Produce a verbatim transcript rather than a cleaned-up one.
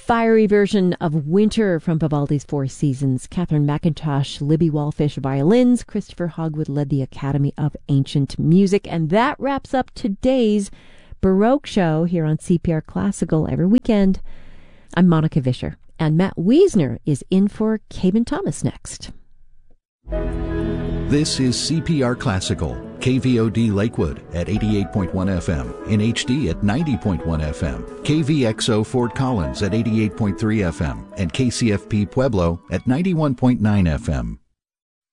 fiery version of Winter from Vivaldi's Four Seasons. Catherine McIntosh, Libby Wallfish violins. Christopher Hogwood led the Academy of Ancient Music. And that wraps up today's Baroque show here on C P R Classical every weekend. I'm Monica Vischer, and Matt Wiesner is in for Caven Thomas next. This is C P R Classical, K V O D Lakewood at eighty-eight point one F M, in H D at ninety point one F M, K V X O Fort Collins at eighty-eight point three F M, and K C F P Pueblo at ninety-one point nine F M.